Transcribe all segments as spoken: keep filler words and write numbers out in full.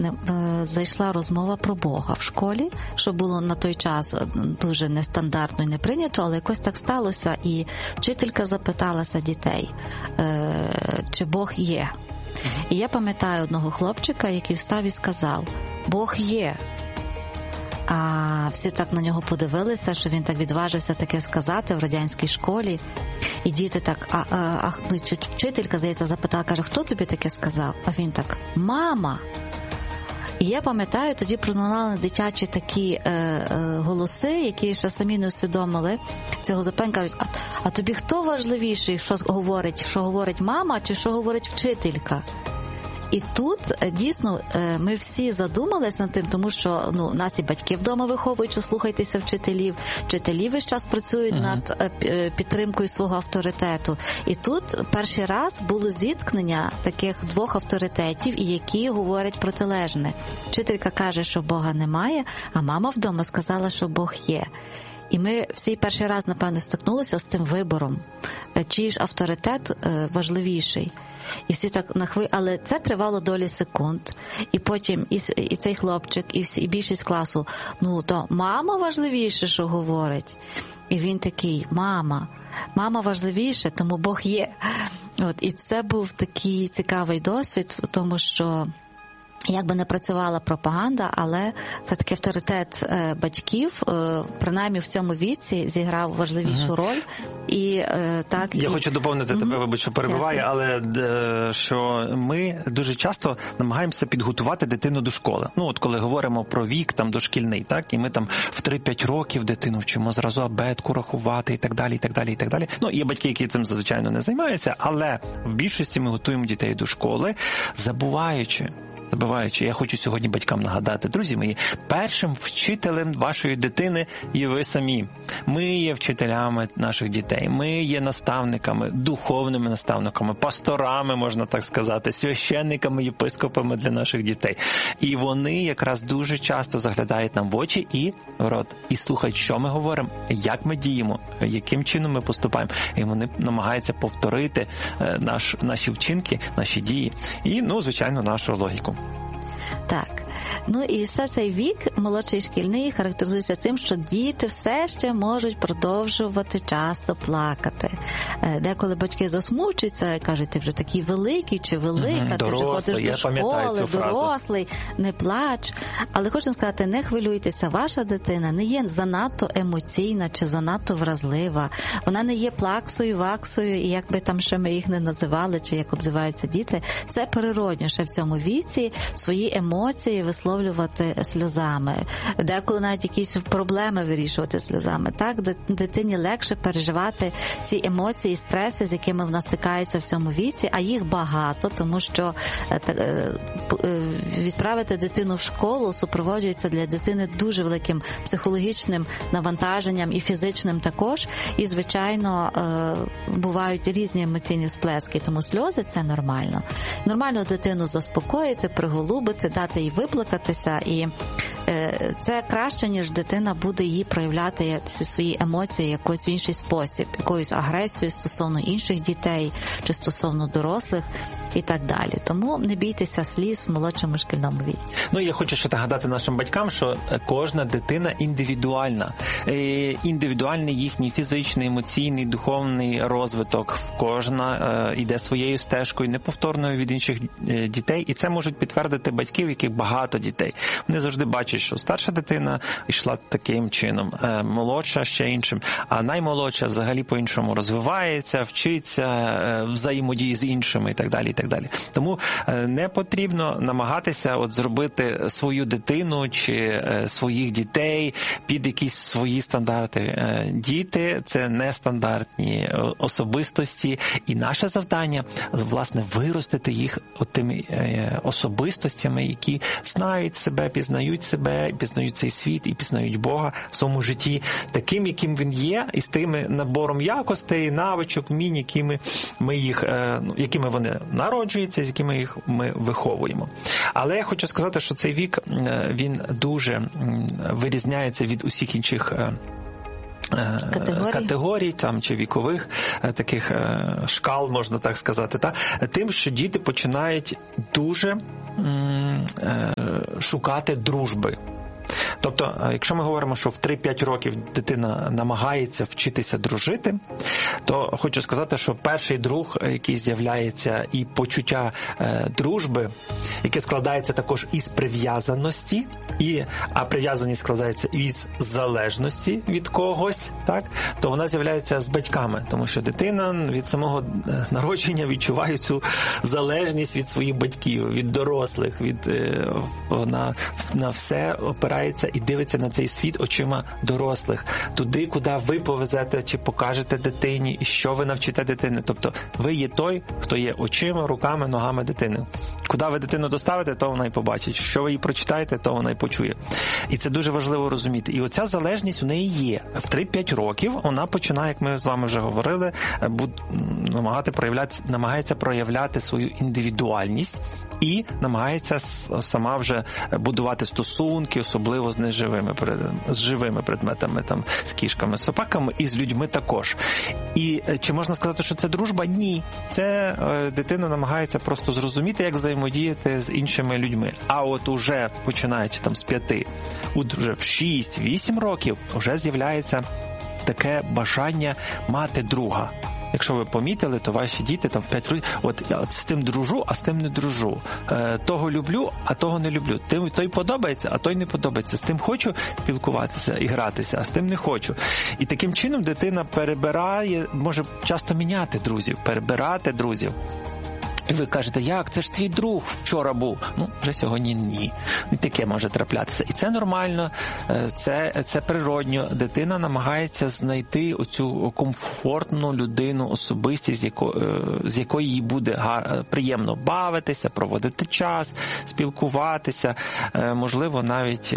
зайшла розмова про Бога в школі, що було на той час дуже нестандартно і не прийнято, але якось так сталося, і вчителька запиталася дітей, чи Бог є. І я пам'ятаю одного хлопчика, який встав і сказав: Бог є. А всі так на нього подивилися, що він так відважився таке сказати в радянській школі. І діти так, а, а, а вчителька, здається, запитала, каже, хто тобі таке сказав? А він так: мама. І я пам'ятаю, тоді пролунали дитячі такі е, е, голоси, які ще самі не усвідомили цього запитання. Кажуть, а, а тобі хто важливіший, що говорить, що говорить мама, чи що говорить вчителька? І тут, дійсно, ми всі задумались над тим, тому що ну, нас і батьки вдома виховують, що слухайтеся вчителів, вчителі весь час працюють uh-huh. над підтримкою свого авторитету. І тут перший раз було зіткнення таких двох авторитетів, які говорять протилежне. Вчителька каже, що Бога немає, а мама вдома сказала, що Бог є. І ми всі перший раз, напевно, стикнулися з цим вибором, чий ж авторитет важливіший. І всі так на хвилю, але це тривало долі секунд. І потім і, і цей хлопчик, і, всі, і більшість класу, ну, то мама важливіше, що говорить. І він такий: мама, мама важливіше, тому Бог є. От, і це був такий цікавий досвід, тому що як би не працювала пропаганда, але все-таки авторитет е, батьків, е, принаймні в цьому віці, зіграв важливішу uh-huh. роль. І, е, так, Я і... хочу доповнити uh-huh. тебе, вибач, що перебиваю, Дякую. але е, що ми дуже часто намагаємося підготувати дитину до школи. Ну, от коли говоримо про вік там дошкільний, так, і ми там в три-п'ять років дитину вчимо зразу абетку рахувати і так далі, і так далі, і так далі. Ну, є батьки, які цим, звичайно, не займаються, але в більшості ми готуємо дітей до школи, забуваючи, Забуваючи, я хочу сьогодні батькам нагадати, друзі мої, першим вчителем вашої дитини є ви самі. Ми є вчителями наших дітей, ми є наставниками, духовними наставниками, пасторами, можна так сказати, священниками, єпископами для наших дітей. І вони якраз дуже часто заглядають нам в очі і в рот, і слухають, що ми говоримо, як ми діємо, яким чином ми поступаємо. І вони намагаються повторити наш, наші вчинки, наші дії і, ну, звичайно, нашу логіку. Так. Ну і все цей вік, молодший шкільний, характеризується тим, що діти все ще можуть продовжувати часто плакати. Деколи батьки засмучуються і кажуть, ти вже такий великий чи велика, ти вже ходиш до школи, дорослий, не плач. Але хочу сказати, не хвилюйтеся, ваша дитина не є занадто емоційна чи занадто вразлива. Вона не є плаксою, ваксою, і як би там ще ми їх не називали, чи як обзиваються діти, це природньо ще в цьому віці свої емоції висловлювати сльозами. Деколи навіть якісь проблеми вирішувати сльозами. Так, дитині легше переживати ці емоції, стреси, з якими вона стикається в цьому віці, а їх багато, тому що відправити дитину в школу супроводжується для дитини дуже великим психологічним навантаженням і фізичним також. І, звичайно, бувають різні емоційні всплески, тому сльози – це нормально. Нормально дитину заспокоїти, приголубити, дати їй виплакатися, і е, це краще, ніж дитина буде її проявляти свої емоції якось в інший спосіб, якоюсь агресією стосовно інших дітей чи стосовно дорослих і так далі. Тому не бійтеся сліз в молодшому шкільному віці. Ну, я хочу ще нагадати нашим батькам, що кожна дитина індивідуальна. Індивідуальний їхній фізичний, емоційний, духовний розвиток. Кожна йде своєю стежкою, неповторною від інших дітей. І це можуть підтвердити батьки, в яких багато дітей. Вони завжди бачать, що старша дитина йшла таким чином, молодша ще іншим, а наймолодша взагалі по-іншому розвивається, вчиться, взаємодіє з іншими і так далі. Так далі. Тому не потрібно намагатися от зробити свою дитину чи е, своїх дітей під якісь свої стандарти. Е, діти – це нестандартні особистості, і наше завдання, власне, виростити їх от тими е, особистостями, які знають себе, пізнають себе, пізнають цей світ і пізнають Бога в своєму житті, таким, яким він є, і з тим набором якостей, навичок, вмінь, якими ми їх, е, якими вони народжується, з якими їх ми виховуємо. Але я хочу сказати, що цей вік, він дуже вирізняється від усіх інших Категорій. категорій там, чи вікових таких шкал, можна так сказати, та? Тим, що діти починають дуже м- е- шукати дружби. Тобто, якщо ми говоримо, що в три-п'ять років дитина намагається вчитися дружити, то хочу сказати, що перший друг, який з'являється, і почуття е, дружби, яке складається також із прив'язаності, і, а прив'язаність складається із залежності від когось, так, то вона з'являється з батьками, тому що дитина від самого народження відчуває цю залежність від своїх батьків, від дорослих, від, е, вона на все опирається і дивиться на цей світ очима дорослих. Туди, куди ви повезете чи покажете дитині, і що ви навчите дитини. Тобто ви є той, хто є очима, руками, ногами дитини. Куди ви дитину доставите, то вона і побачить. Що ви їй прочитаєте, то вона і почує. І це дуже важливо розуміти. І оця залежність у неї є. В три-п'ять років вона починає, як ми з вами вже говорили, намагати проявляти, намагається проявляти свою індивідуальність і намагається сама вже будувати стосунки, особливо з неживими, з живими предметами, там, з кішками, з собаками і з людьми також. І чи можна сказати, що це дружба? Ні. Це е, дитина намагається просто зрозуміти, як взаємодіяти з іншими людьми. А от уже, починаючи там з п'яти, уже в шість-вісім років вже з'являється таке бажання мати друга. Якщо ви помітили, то ваші діти там в п'ять років, от я от з тим дружу, а з тим не дружу. Е, того люблю, а того не люблю. Тим, той подобається, а той не подобається. З тим хочу спілкуватися і гратися, а з тим не хочу. І таким чином дитина перебирає, може часто міняти друзів, перебирати друзів. І ви кажете, як? Це ж твій друг вчора був. Ну, вже сьогодні ні. І таке може траплятися. І це нормально, це, це природньо. Дитина намагається знайти оцю комфортну людину, особистість, з якої, з якої їй буде гар... приємно бавитися, проводити час, спілкуватися, можливо, навіть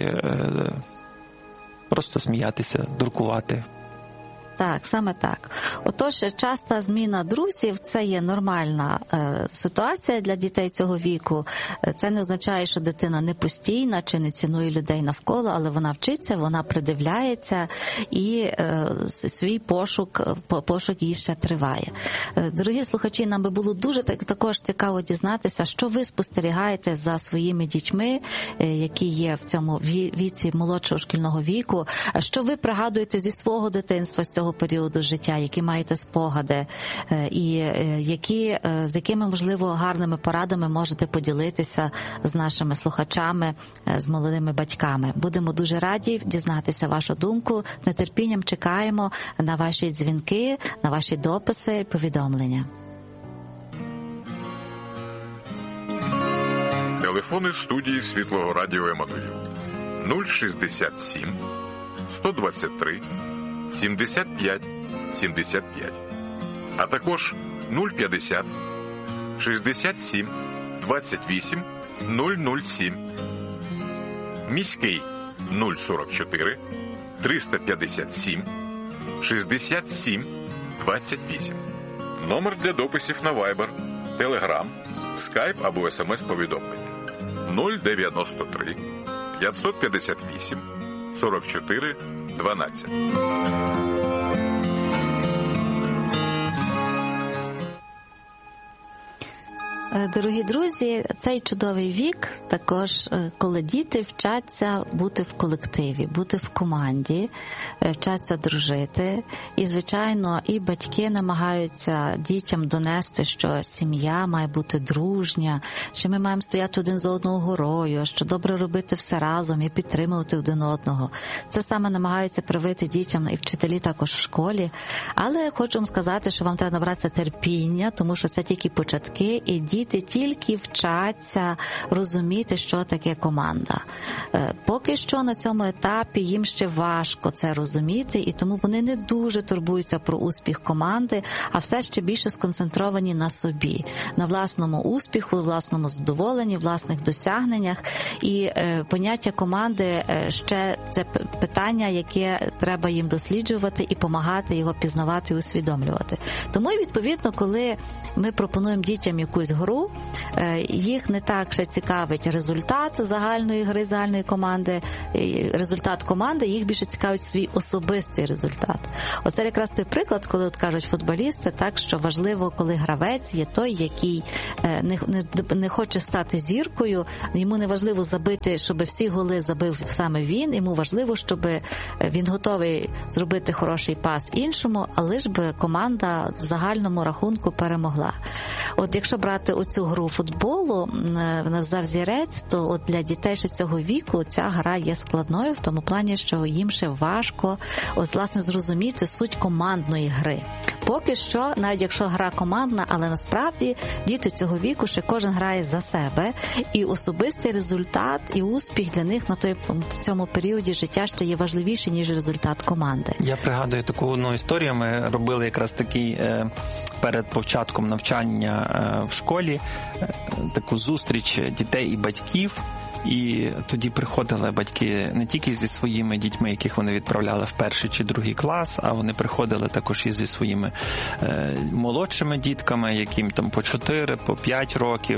просто сміятися, дуркувати. Так, саме так. Отож, часта зміна друзів – це є нормальна е, ситуація для дітей цього віку. Це не означає, що дитина не постійна чи не цінує людей навколо, але вона вчиться, вона придивляється і е, свій пошук, пошук її ще триває. Е, дорогі слухачі, нам би було дуже так, також цікаво дізнатися, що ви спостерігаєте за своїми дітьми, е, які є в цьому віці молодшого шкільного віку, що ви пригадуєте зі свого дитинства, з цього періоду життя, які маєте спогади, і які, з якими, можливо, гарними порадами можете поділитися з нашими слухачами, з молодими батьками. Будемо дуже раді дізнатися вашу думку. З нетерпінням чекаємо на ваші дзвінки, на ваші дописи і повідомлення. Телефони студії Світлого Радіо Еммануїл нуль шістдесят сім сто двадцять три сімдесят п'ять сімдесят п'ять, а також нуль п'ятдесят шістдесят сім двадцять вісім нуль нуль сім. Міський нуль сорок чотири триста п'ятдесят сім шістдесят сім двадцять вісім. Номер для дописів на Viber, Telegram, Skype або смс-повідомлення нуль дев'яносто три п'ятсот п'ятдесят вісім сорок чотири дванадцять. Дорогі друзі, цей чудовий вік також, коли діти вчаться бути в колективі, бути в команді, вчаться дружити. І, звичайно, і батьки намагаються дітям донести, що сім'я має бути дружня, що ми маємо стояти один за одного горою, що добре робити все разом і підтримувати один одного. Це саме намагаються привити дітям і вчителі також в школі. Але хочу вам сказати, що вам треба набратися терпіння, тому що це тільки початки, і діти Діти тільки вчаться розуміти, що таке команда. Поки що на цьому етапі їм ще важко це розуміти, і тому вони не дуже турбуються про успіх команди, а все ще більше сконцентровані на собі, на власному успіху, власному задоволенні, власних досягненнях. І е, поняття команди е, ще це питання, яке треба їм досліджувати і допомагати його пізнавати і усвідомлювати. Тому, відповідно, коли ми пропонуємо дітям якусь гру, гру, їх не так ще цікавить результат загальної гри, загальної команди, результат команди, їх більше цікавить свій особистий результат. Оце якраз той приклад, коли от кажуть футболісти, так, що важливо, коли гравець є той, який не, не, не хоче стати зіркою, йому не важливо забити, щоб всі голи забив саме він, йому важливо, щоб він готовий зробити хороший пас іншому, але ж би команда в загальному рахунку перемогла. От якщо брати оцю гру футболу за взірець, то от для дітей ще цього віку ця гра є складною в тому плані, що їм ще важко ось, власне, зрозуміти суть командної гри. Поки що, навіть якщо гра командна, але насправді діти цього віку ще кожен грає за себе, і особистий результат, і успіх для них на той, цьому періоді життя ще є важливіший, ніж результат команди. Я пригадую таку одну історію, ми робили якраз такий е, перед початком навчання е, в школі, е, таку зустріч дітей і батьків. І тоді приходили батьки не тільки зі своїми дітьми, яких вони відправляли в перший чи другий клас, а вони приходили також і зі своїми е, молодшими дітками, яким там по чотири, по п'ять років.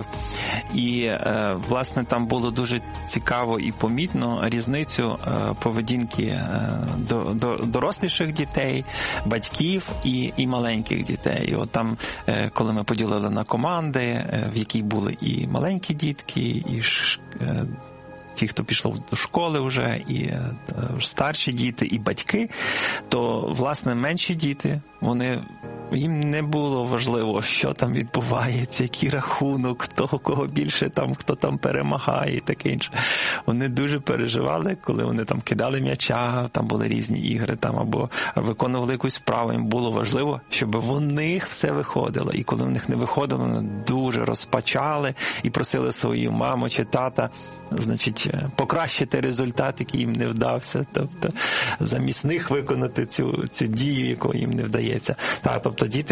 І, е, власне, там було дуже цікаво і помітно різницю е, поведінки е, до, до доросліших дітей, батьків і, і маленьких дітей. І от там, е, коли ми поділили на команди, е, в якій були і маленькі дітки, і ш, е, ті, хто пішов до школи вже, і е, старші діти, і батьки, то, власне, менші діти, вони, їм не було важливо, що там відбувається, який рахунок, хто кого більше там, хто там перемагає і таке інше. Вони дуже переживали, коли вони там кидали м'яча, там були різні ігри, там або виконували якусь справу. Їм було важливо, щоб в них все виходило. І коли в них не виходило, вони дуже розпачали і просили свою маму чи тата, значить, покращити результат, який їм не вдався, тобто замість них виконати цю, цю дію, яку їм не вдається. Так, тобто діти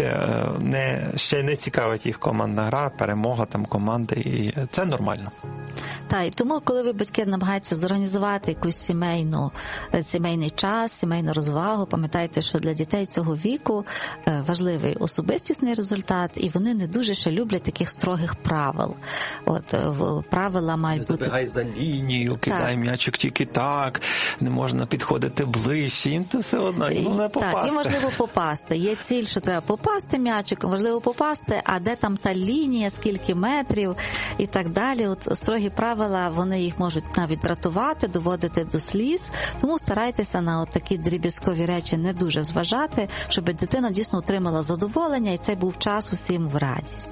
не, ще не цікавить їх командна гра, перемога там команди, і це нормально. Так, і тому, коли ви, батьки, намагаються зорганізувати якусь сімейну, сімейний час, сімейну розвагу, пам'ятайте, що для дітей цього віку важливий особистісний результат, і вони не дуже ще люблять таких строгих правил. От, правила мають бути... Забігай за лінію, кидай м'ячик тільки так, не можна підходити ближче, їм то все одно, їм головне попасти. Так, їм важливо попасти. Є ціль, що треба попасти м'ячиком, важливо попасти, а де там та лінія, скільки метрів і так далі. От строгі правила, вони їх можуть навіть дратувати, доводити до сліз, тому старайтеся на от такі дріб'язкові речі не дуже зважати, щоб дитина дійсно отримала задоволення, і це був час усім в радість.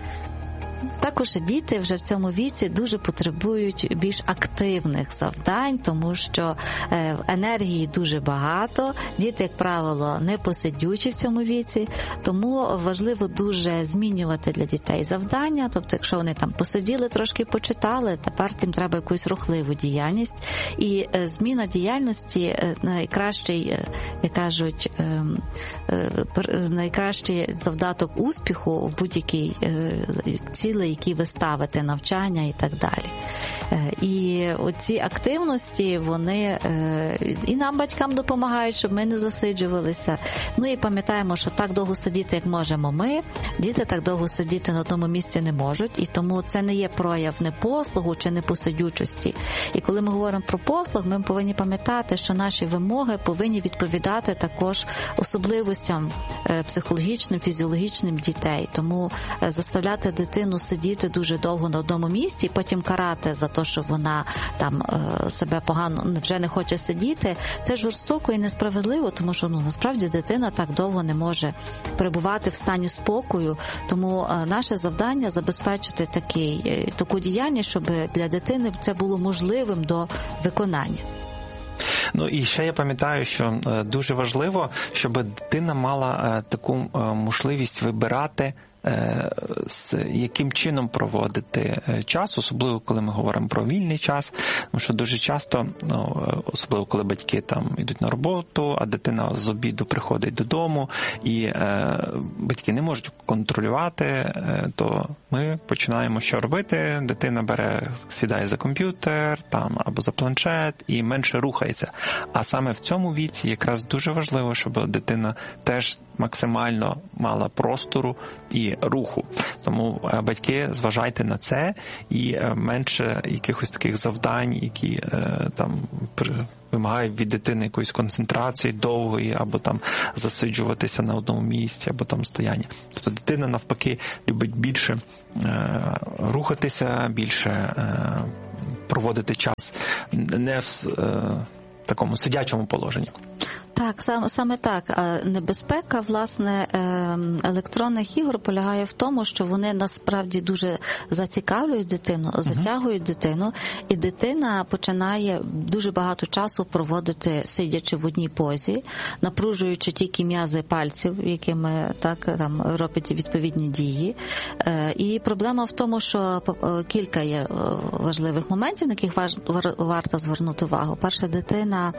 Також діти вже в цьому віці дуже потребують більш активних завдань, тому що енергії дуже багато, діти, як правило, не посидючі в цьому віці, тому важливо дуже змінювати для дітей завдання, тобто якщо вони там посиділи, трошки почитали, тепер їм треба якусь рухливу діяльність, і зміна діяльності найкращий, як кажуть, найкращий завдаток успіху в будь-якій цілей, які ви ставите, навчання і так далі. І оці активності, вони і нам, батькам, допомагають, щоб ми не засиджувалися. Ну і пам'ятаємо, що так довго сидіти, як можемо ми, діти так довго сидіти на одному місці не можуть, і тому це не є прояв непослугу чи непосидючості. І коли ми говоримо про послуг, ми повинні пам'ятати, що наші вимоги повинні відповідати також особливостям психологічним, фізіологічним дітей. Тому заставляти дитину сидіти дуже довго на одному місці і потім карати за те, що вона там себе погано, вже не хоче сидіти, це жорстоко і несправедливо, тому що ну насправді дитина так довго не може перебувати в стані спокою, тому наше завдання забезпечити такий, таку діяльність, щоб для дитини це було можливим до виконання. Ну і ще я пам'ятаю, що дуже важливо, щоб дитина мала таку можливість вибирати, з яким чином проводити час, особливо коли ми говоримо про вільний час, тому що дуже часто, ну, особливо коли батьки там йдуть на роботу, а дитина з обіду приходить додому, і е, батьки не можуть контролювати, е, то ми починаємо що робити? Дитина бере, сідає за комп'ютер там або за планшет і менше рухається. А саме в цьому віці якраз дуже важливо, щоб дитина теж максимально мала простору і руху. Тому батьки, зважайте на це і менше якихось таких завдань, які там вимагають від дитини якоїсь концентрації довгої, або там засиджуватися на одному місці, або там стояння. Тобто дитина навпаки любить більше е, рухатися, більше е, проводити час не в е, такому сидячому положенні. Так, саме, саме так. Небезпека, власне, електронних ігор полягає в тому, що вони насправді дуже зацікавлюють дитину, затягують дитину, і дитина починає дуже багато часу проводити, сидячи в одній позі, напружуючи тільки м'язи пальців, якими так там робить відповідні дії. І проблема в тому, що кілька є важливих моментів, на яких варто звернути увагу. Перша, дитина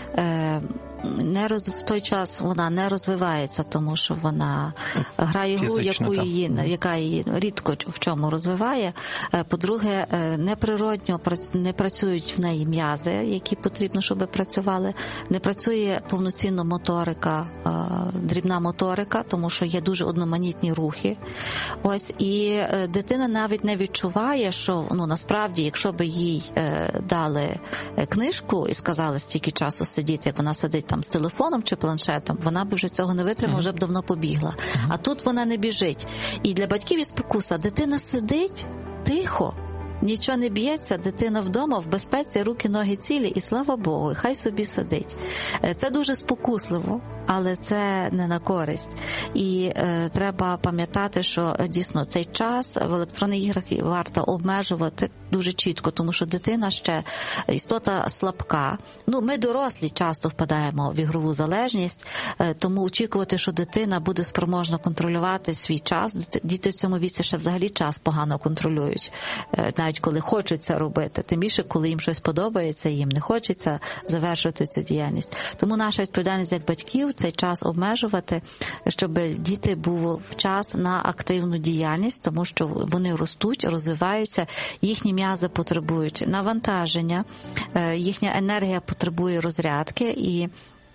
не роз... в той час вона не розвивається, тому що вона грає гру, яку її, яка її рідко в чому розвиває. По-друге, неприродньо не працюють в неї м'язи, які потрібно, щоб працювали. Не працює повноцінно моторика, дрібна моторика, тому що є дуже одноманітні рухи. Ось, і дитина навіть не відчуває, що, ну, насправді, якщо б їй дали книжку і сказали стільки часу сидіти, як вона сидить там з телефоном чи планшетом, вона б вже цього не витримала, вже б давно побігла. А тут вона не біжить. І для батьків і спокуса. Дитина сидить тихо, нічого не б'ється, дитина вдома, в безпеці, руки, ноги цілі, і слава Богу, і хай собі сидить. Це дуже спокусливо, але це не на користь. І е, треба пам'ятати, що дійсно цей час в електронних іграх варто обмежувати дуже чітко, тому що дитина ще істота слабка. Ну, ми дорослі часто впадаємо в ігрову залежність, е, тому очікувати, що дитина буде спроможна контролювати свій час. Діти в цьому віці ще взагалі час погано контролюють, е, навіть коли хочуть це робити. Тим більше, коли їм щось подобається, їм не хочеться завершувати цю діяльність. Тому наша відповідальність як батьків цей час обмежувати, щоб діти були в час на активну діяльність, тому що вони ростуть, розвиваються, їхні м'язи потребують навантаження, їхня енергія потребує розрядки, і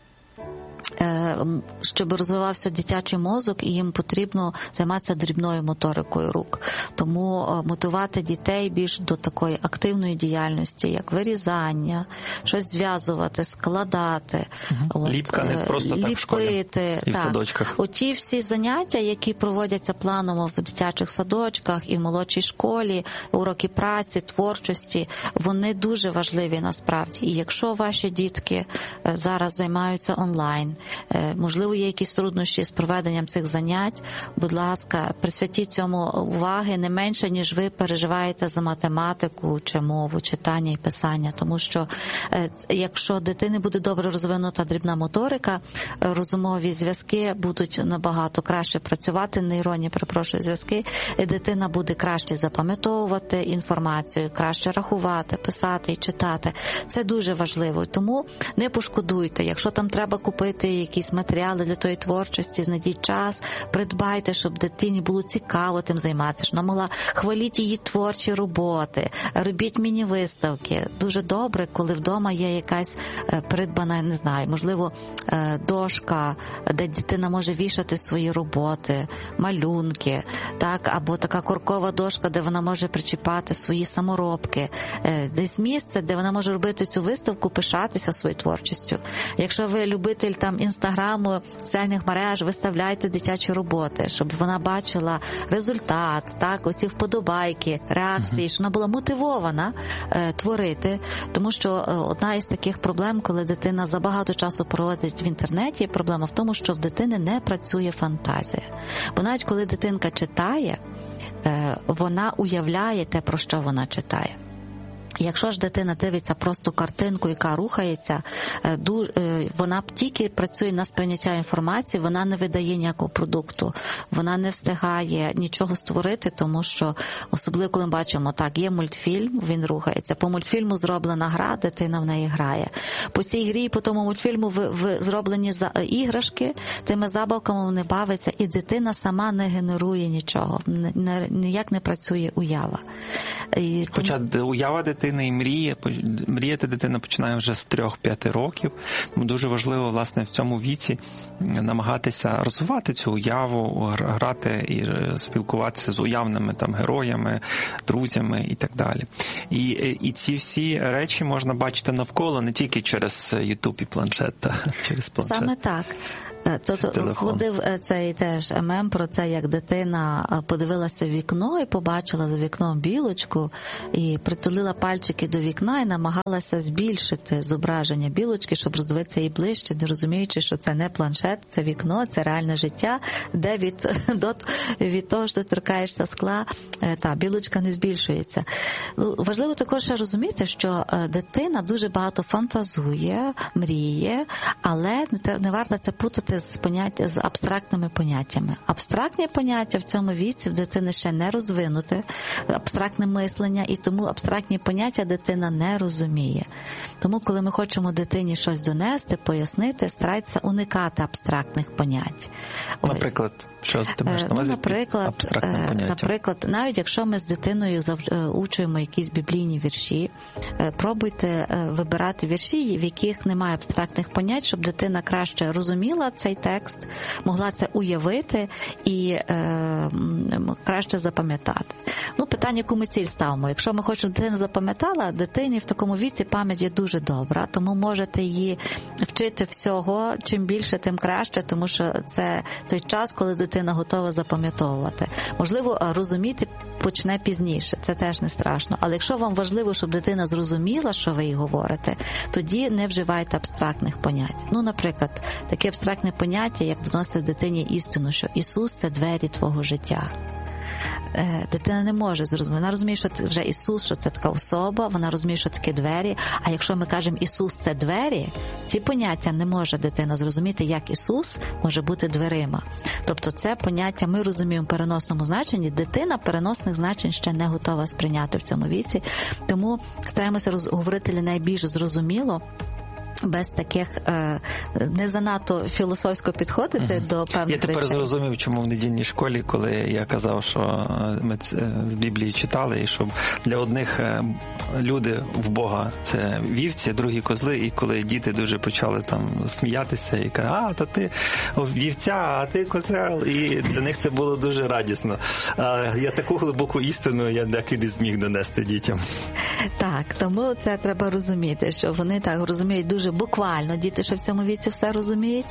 щоб розвивався дитячий мозок, і їм потрібно займатися дрібною моторикою рук. Тому мотивувати дітей більш до такої активної діяльності, як вирізання, щось зв'язувати, складати. Угу. От, ліпка не просто ліпити, так в школі і в садочках. Оті всі заняття, які проводяться планово в дитячих садочках і в молодшій школі, уроки праці, творчості, вони дуже важливі насправді. І якщо ваші дітки зараз займаються онлайн, можливо, є якісь труднощі з проведенням цих занять, будь ласка, присвятіть цьому уваги не менше, ніж ви переживаєте за математику, чи мову, читання і писання. Тому що якщо дитини буде добре розвинута дрібна моторика, розумові зв'язки будуть набагато краще працювати, нейронні, перепрошую, зв'язки, і дитина буде краще запам'ятовувати інформацію, краще рахувати, писати і читати. Це дуже важливо. Тому не пошкодуйте, якщо там треба купити якісь матеріали для тої творчості, знайдіть час, придбайте, щоб дитині було цікаво тим займатися, щоб вона могла, хваліть її творчі роботи, робіть міні-виставки. Дуже добре, коли вдома є якась придбана, не знаю, можливо, дошка, де дитина може вішати свої роботи, малюнки, так, або така коркова дошка, де вона може причіпати свої саморобки. Десь місце, де вона може робити цю виставку, пишатися своєю творчістю. Якщо ви любитель там інстаграму, соціальних мереж, виставляйте дитячі роботи, щоб вона бачила результат, так, оці вподобайки, реакції, uh-huh. щоб вона була мотивована е, творити, тому що е, одна із таких проблем, коли дитина забагато часу проводить в інтернеті, проблема в тому, що в дитини не працює фантазія. Бо навіть коли дитинка читає, е, вона уявляє те, про що вона читає. Якщо ж дитина дивиться просто картинку, яка рухається, вона тільки працює на сприйняття інформації, вона не видає ніякого продукту, вона не встигає нічого створити, тому що, особливо коли ми бачимо, так, є мультфільм, він рухається, по мультфільму зроблена гра, дитина в неї грає. По цій грі, по тому мультфільму в, в, зроблені за, іграшки, тими забавками вони бавиться, і дитина сама не генерує нічого, не, ніяк не працює уява. І Хоча тому... уява дитини дитини і мріє. Мріяти дитина починає вже з трьох-п'яти років. Тому дуже важливо, власне, в цьому віці намагатися розвивати цю уяву, грати і спілкуватися з уявними там героями, друзями і так далі. І, і ці всі речі можна бачити навколо, не тільки через YouTube і планшет, та через планшет. Саме так. Тобто ходив цей теж мем про це, як дитина подивилася в вікно і побачила за вікном білочку, і притулила пальчики до вікна і намагалася збільшити зображення білочки, щоб роздивитися її ближче, не розуміючи, що це не планшет, це вікно, це реальне життя, де від, до, від того, що ти торкаєшся скла, та білочка не збільшується. Важливо також розуміти, що дитина дуже багато фантазує, мріє, але не варто це путати з поняття, з абстрактними поняттями. Абстрактні поняття в цьому віці в дитини ще не розвинуте, абстрактне мислення, і тому абстрактні поняття дитина не розуміє. Тому, коли ми хочемо дитині щось донести, пояснити, старайтеся уникати абстрактних понять. Наприклад, що ти маєш на увазі? Наприклад, абстрактне поняття? Наприклад, навіть якщо ми з дитиною учуємо якісь біблійні вірші, пробуйте вибирати вірші, в яких немає абстрактних понять, щоб дитина краще розуміла цей текст, могла це уявити і е, краще запам'ятати. Ну, питання, яку ми ціль ставимо. Якщо ми хочемо, дитина запам'ятала, дитині в такому віці пам'ять є дуже добра, тому можете її вчити всього, чим більше, тим краще, тому що це той час, коли дитина готова запам'ятовувати. Можливо, розуміти почне пізніше, це теж не страшно. Але якщо вам важливо, щоб дитина зрозуміла, що ви їй говорите, тоді не вживайте абстрактних понять. Ну, наприклад, таке абстрактне поняття, як доносити дитині істину, що Ісус – це двері твого життя. Дитина не може зрозуміти. Вона розуміє, що це вже Ісус, що це така особа, вона розуміє, що таке двері. А якщо ми кажемо Ісус – це двері, ці поняття не може дитина зрозуміти, як Ісус може бути дверима. Тобто це поняття ми розуміємо в переносному значенні, дитина переносних значень ще не готова сприйняти в цьому віці. Тому стараємося говорити для неї більш зрозуміло, без таких е, не занадто філософсько підходити uh-huh. до певних Я тепер речей. Зрозумів, чому в недільній школі, коли я казав, що ми з Біблії читали, і щоб для одних люди в Бога це вівці, другі козли, і коли діти дуже почали там сміятися і казати, а, то ти вівця, а ти козел, і для них це було дуже радісно. А я таку глибоку істину я так і не зміг донести дітям. Так, тому це треба розуміти, що вони так розуміють дуже буквально, діти ще в цьому віці все розуміють,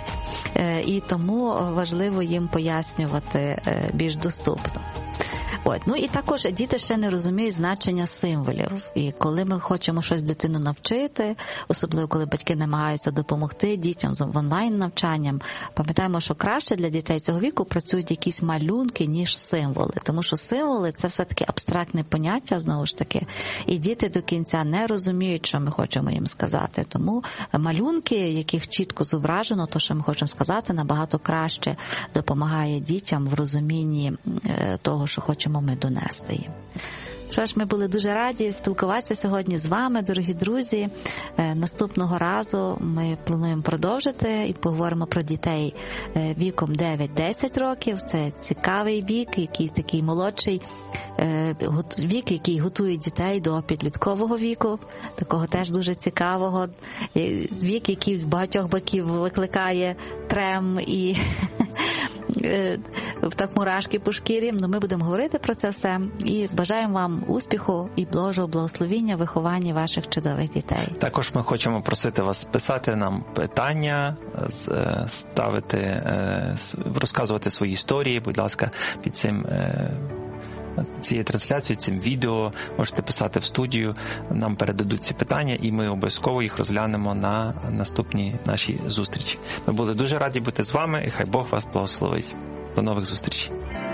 і тому важливо їм пояснювати більш доступно. От. Ну і також діти ще не розуміють значення символів. І коли ми хочемо щось дитину навчити, особливо коли батьки намагаються допомогти дітям з онлайн-навчанням, пам'ятаємо, що краще для дітей цього віку працюють якісь малюнки, ніж символи. Тому що символи – це все-таки абстрактне поняття, знову ж таки. І діти до кінця не розуміють, що ми хочемо їм сказати. Тому малюнки, яких чітко зображено, то, що ми хочемо сказати, набагато краще допомагає дітям в розумінні того, що хочемо ми донести їм. Що ж, ми були дуже раді спілкуватися сьогодні з вами, дорогі друзі. Наступного разу ми плануємо продовжити і поговоримо про дітей віком дев'ять-десять років. Це цікавий вік, який такий молодший вік, який готує дітей до підліткового віку, такого теж дуже цікавого. Вік, який в багатьох боків викликає трем і так мурашки по шкірі. Ну, ми будемо говорити про це все і бажаємо вам успіху і Божого благословіння в вихованні ваших чудових дітей. Також ми хочемо просити вас писати нам питання, ставити, розказувати свої історії, будь ласка, під цим цією трансляцією, цим відео можете писати в студію, нам передадуть ці питання, і ми обов'язково їх розглянемо на наступній нашій зустрічі. Ми були дуже раді бути з вами, і хай Бог вас благословить. До нових зустрічей.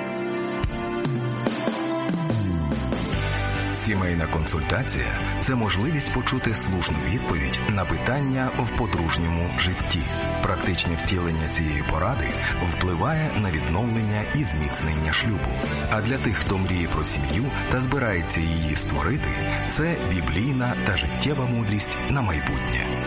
Сімейна консультація – це можливість почути слушну відповідь на питання в подружньому житті. Практичне втілення цієї поради впливає на відновлення і зміцнення шлюбу. А для тих, хто мріє про сім'ю та збирається її створити, це біблійна та життєва мудрість на майбутнє.